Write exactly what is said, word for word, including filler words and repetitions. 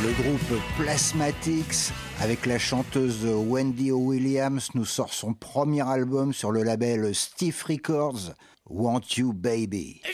Le groupe Plasmatics, avec la chanteuse Wendy O. Williams, nous sort son premier album sur le label Stiff Records, Want You Baby.